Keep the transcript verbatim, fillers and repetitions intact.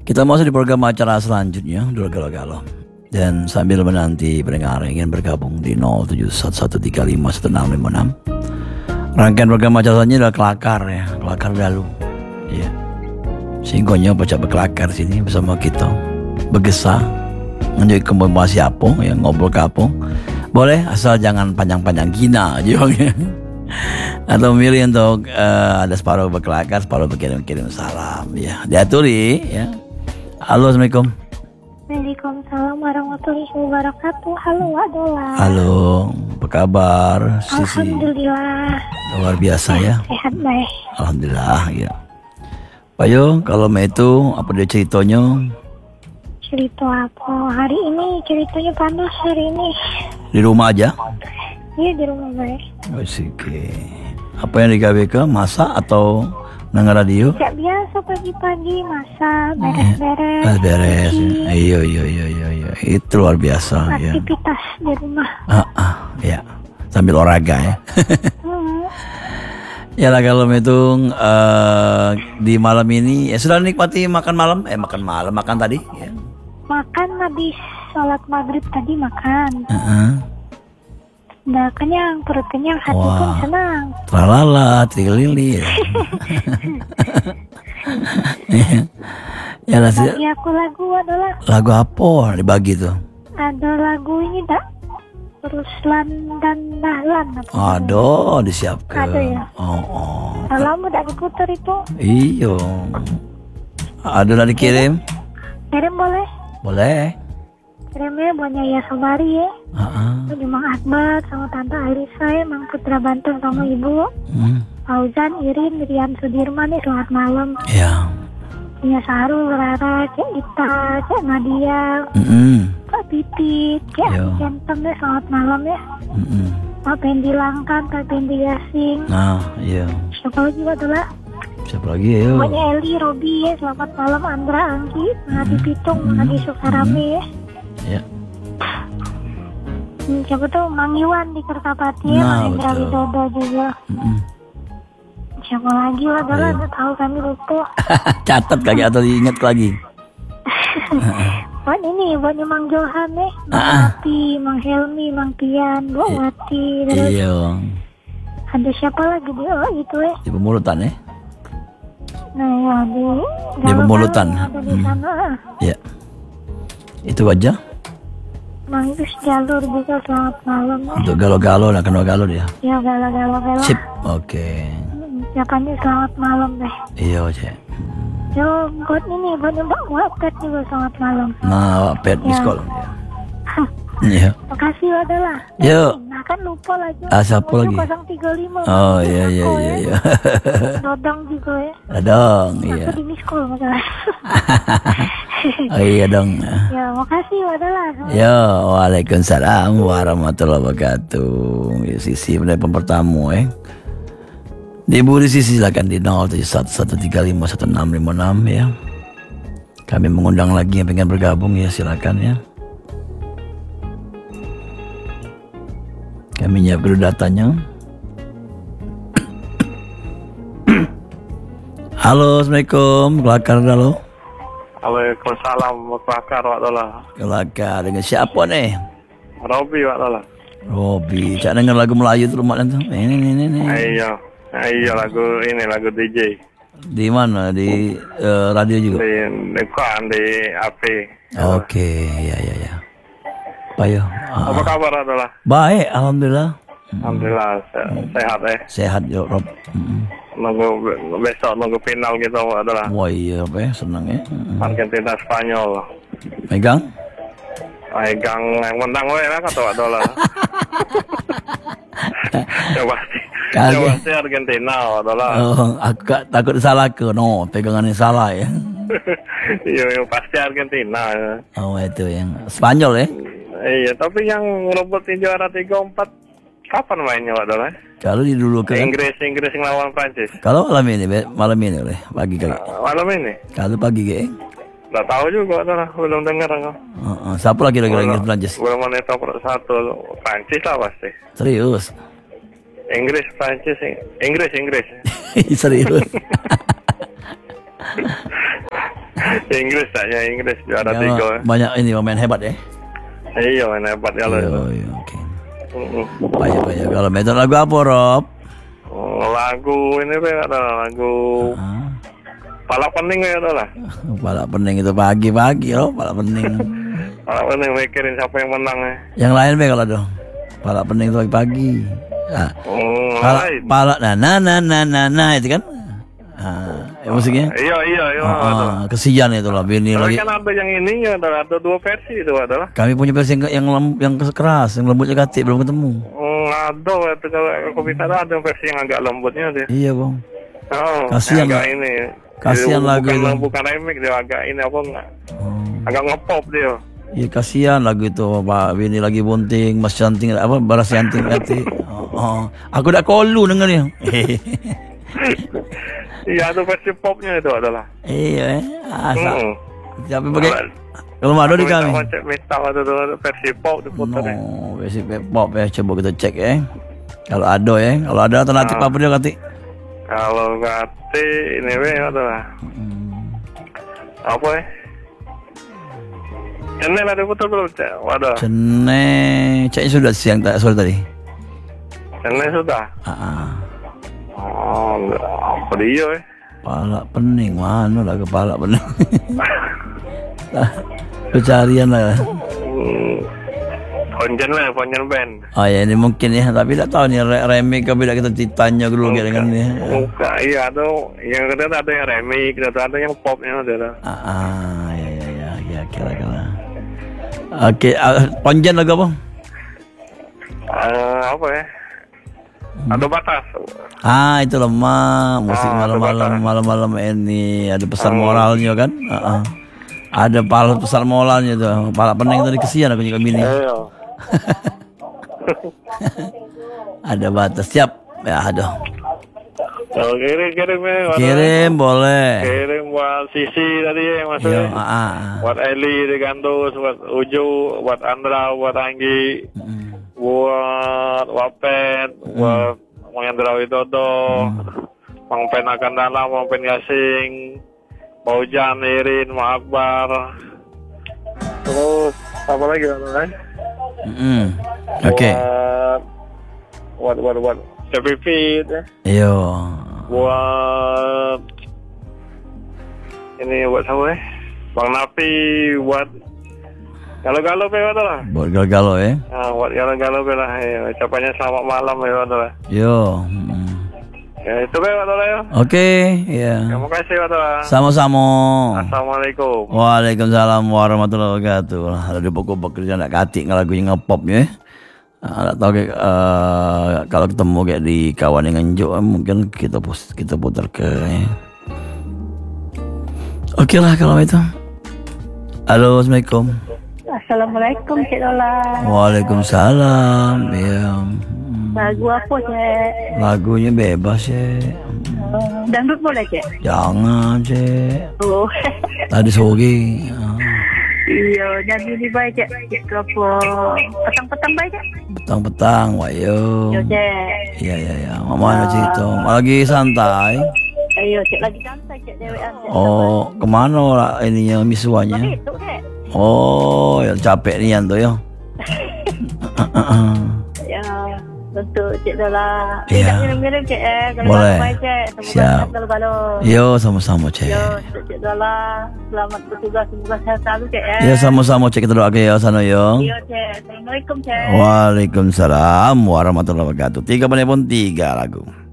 Kita masuk di program acara selanjutnya, Dulu Galau-Galau. Dan sambil menanti pendengar yang ingin bergabung di nol tujuh satu satu tiga lima satu enam lima enam. Rangkaian program acara selanjutnya adalah Kelakar ya, Kelakar Dalu. Ya. Singkonya baca berkelakar sini bersama kita. Bergesah, menjadi kembali apa, ya, ngobrol ke apa. Boleh, asal jangan panjang-panjang gina aja. Atau milih untuk uh, ada separuh berkelakar, separuh berkirim-kirim salam. Ya, diaturi ya. Halo, Assalamualaikum. Waalaikumsalam warahmatullahi wabarakatuh. Halo, Wak Dola. Halo, apa kabar? Sisi. Alhamdulillah. Luar biasa ya. Sehat baik. Alhamdulillah ya. Pak Yo, kalau itu apa dia ceritanya? Cerita apa? Hari ini ceritanya panas hari ini. Di rumah aja? Iya, di rumah baik. Oh, oke. Apa yang digawe ke masak atau nang radio? Gak biasa pagi-pagi masak, beres-beres. Eh, beres. Iya iya iya iya iya. Itu luar biasa ya. Aktivitas di rumah. Ah, ah ya. Sambil olahraga ya. hmm. Ya lah kalau menghitung uh, di malam ini ya sudah nikmati makan malam eh makan malam makan tadi ya. Makan habis sholat maghrib tadi makan. Uh-huh. Udah kenyang, perut kenyang, hati Wah. pun senang. Tralala, trilili. Ya lah sih. Bagi aku lagu adalah. Lagu apa dibagi tuh? Ada lagu ini tak? Ruslan dan Dahlan. Aduh, disiapkan. Ada ya. Oh, oh. Kalau udah diputar itu. Iyo. Ada lah dikirim? Kirim boleh? Boleh. Kirimnya buat Nyaya Sobari ya. Uh-uh. Di Mang Akbar sama Tante Alisa ya, Mang Putra Banten sama Ibu. Hmm. Fauzan, Irin, Miriam Sudirman nih, selamat malam. Ya. Punya Sarul, Rara, Cek Ita, Cek Nadia, mm-hmm. Kak Pipit, Cek Kentem ya, selamat malam ya. Mm-hmm. Pak Pendi Langkan, Kak Pendi Gasing. Nah, iya. Siapa lagi Pak Dola? Siapa lagi ya? Pokoknya Eli, Robi ya, selamat malam. Andra, Anggi, Ngadi Pitung, mm-hmm. Ngadi Sukarame ya. Ya. Hmm, siapa tuh Mang Iwan di Kertapati ya, nah, Mang Indra Widodo juga. Mm-hmm. Siapa lagi lah, Dola, udah tahu kami lupa. Catat kagak atau diingat lagi? Buat ini, buat Mang Johan nih, Mang Wati, Mang Helmi, Mang Pian, Bu Wati. Iya. Ada siapa lagi di oh itu ya? Di Pemulutan ya? Nah ya di. Di Pemulutan. Ada di sana. Ya. Itu aja. Mang itu jalur juga selamat malam. Untuk galau-galau, nak kenal galau dia. Ya galau-galau galau. Sip, oke. Okay. Siapanya selamat malam deh. Iya aja. Yo, buat ini, buat Mbak Wapet juga selamat malam. Nah, Wapet di sekolah. Iya. Makasih adalah. Yo. Nah kan lupa lagi. Ah, siapa lagi? nol tiga lima. Oh iya iya iya iya. Dodong juga ya. Dodong, iya. Aku di miskol masalah. Oh iya dong. Ya, makasih adalah. Yo, waalaikumsalam warahmatullahi wabarakatuh. Ya, sisi penelpon pertama eh. Di Ibu di sisi silakan di nol tujuh satu satu tiga lima satu enam lima enam ya. Kami mengundang lagi yang pengen bergabung ya silakan ya. Kami nyiap dulu datanya. Halo, Assalamualaikum. Kelakar dulu. Waalaikumsalam. Kelakar Wak Dola. Kelakar dengan siapa nih? Robi Wak Dola. Robi. Cak denger lagu Melayu tuh rumah tuh. Ini ini ini. Iya. Iya lagu ini lagu D J. Di mana? Di uh, radio juga? Di depan di A P. Oke, ya ya ya. Pak Yo. Apa kabar adalah? Baik, alhamdulillah. Alhamdulillah se- sehat eh. Sehat yo Rob. Mm-hmm. Nunggu besok nunggu final gitu adalah. Wah iya apa ya senang ya. Mm-hmm. Argentina Spanyol. Megang? Megang yang menang we lah kata adalah. Coba Coba si Argentina adalah. Oh, aku gak takut salah ke no, pegangan yang salah ya. Iya, pasti Argentina. Oh, itu yang Spanyol ya. Iya, tapi yang ngerobotin juara tiga empat kapan mainnya adalah? Kalau di dulu ke Inggris, Inggris ngelawan Prancis. Kalau malam ini, malam ini oleh pagi kali. Uh, malam ini? Kalau pagi ke? Nggak tahu juga adalah, belum dengar aku. Uh, uh, siapa lagi lagi Inggris Prancis? Belum monitor satu Prancis lah pasti. Serius? Inggris, Prancis, Inggris, Inggris. Serius? Inggris tak ya, Inggris juara Ya, tiga. banyak ini pemain hebat ya. Iya, main hebat kalau Iya, itu. iya, oke. Mm-mm. Banyak banyak kalau itu lagu apa Rob? Oh, lagu ini tuh ada lagu Ah, Pala Pening ya adalah. Pala pening itu pagi-pagi loh, pala pening. Pala Pening mikirin siapa yang menang ya. Yang lain be kalau dong. Pala pening itu pagi-pagi. Ah, Oh, pala, lain. pala nah nah nah nah nah nah itu kan. Ah, ya musiknya. Iya, iya, iya. Ah, ada. ah, kesian itu lah Bini Tapi lagi. kan ada yang ininya, ada, ada dua versi itu adalah. Kami punya versi yang yang, lem, yang keras, yang lembutnya katik belum ketemu. Oh, ada itu kalau aku bisa ada versi yang agak lembutnya dia. Iya bang. Oh, Kasihan, agak Pak. ini. Kasihan Dia lagu bukan, itu. bukan remix dia agak ini apa enggak? Oh. Agak ngepop dia. Iya kasihan lagu itu Pak Bini lagi bunting, Mas Canting apa baras Canting hati. Oh, oh. Aku dah kolu dengarnya. Iya, itu versi popnya itu adalah. Iya, eh. Asa. Hmm. Tapi pakai kalau ada di kami. Cek metal itu tuh, versi pop diputar ya. No, versi pop ya, coba kita cek ya. Kalau ada ya, kalau ada alternatif Ah. apa dia kati? Kalau kate ini we adalah Hmm. apa ya? Channel ada putar belum cek? Waduh, Cene, ceknya sudah siang tak sore tadi. channel sudah. Ah, ah. Oh, enggak. Apa dia eh? Kepala pening mana lah kepala pening. Pencarian lah. Hmm. Konjen lah, konjen band. Oh ya ini mungkin ya, tapi tak tahu nih re- remake apa tidak kita ditanya dulu kayak dengan ini. Enggak, iya ada yang kedua ada yang remix, ada ada yang popnya ada. Ah, ah ya ya ya ya kira-kira. Oke, ah, Ponjen lagu apa? Eh, apa ya? Ada batas. Ah itu lemah musik Ah, ada malam-malam batas. malam-malam ini ada pesan moralnya kan? Ah, ah. Ada pal pesan moralnya tuh. Pala pening tadi kesian aku juga bini. Iya. Ada batas siap. Ya aduh. Oh, kirim kirim ya. Waduh. Kirim boleh. Kirim buat Sisi tadi ya Yo, maksudnya. ah, ah. Buat Eli di Gandus, buat Uju, buat Andra, buat Anggi, Mm. buat Wapet, buat Mang Hendra Widodo, Mang Pen akan dalam, Mang Pen Gasing, Paujan, Irin, Mang Akbar. Terus apa lagi namanya? Mm-mm. Oke. Buat buat buat buat Cepi Fit ya. Yo. Buat ini buat siapa ya? Bang Napi, buat galau-galau ya lah. Buat galau ya. Nah, buat galau-galau lah. Ya, ucapannya selamat malam ya lah. Yo. Mm. Ya itu ya lah ya. Oke, ya. Terima kasih lah. Sama-sama. Assalamualaikum. Waalaikumsalam warahmatullahi wabarakatuh. Ada di pokok kerja nak katik ngelaguin ngepop ya. Ah, tak tahu kayak, eh, kalau ketemu kayak di kawan yang nganjuk mungkin kita pus, kita putar ke ya. Oke lah kalau itu. Halo, assalamualaikum. Assalamualaikum Cik Lola. Waalaikumsalam. Ya. Lagu apa Cik? Lagunya bebas ya. Uh, dangdut boleh Cik? Jangan cek. Oh. Tadi sore. Ah, Iya, nyanyi ni baik Cik. Cik ke apa? Petang-petang baik Cik? petang-petang, wayo. Yo Cik. Iya iya iya. Mama ada cerita. Lagi santai. Ayo Cik lagi santai Cik dewean Cik. Oh, kemana lah ininya misuanya? Begitu Cik. Oh, ya capek nih tuh ya. Ya, untuk Cik Lola. Iya. Tidak ngirim-ngirim Cik eh. Kalau Boleh. baik Cik. Semoga Siap. kalau-kalau. Yo, sama-sama cek. Yo, untuk Cik Lola. Selamat bertugas. Semoga sehat selalu Cik eh. Ya sama-sama cek kita doa ke ya sana yo. Iya Cik. Assalamualaikum Cik. Waalaikumsalam warahmatullahi wabarakatuh. Tiga menit pun tiga lagu.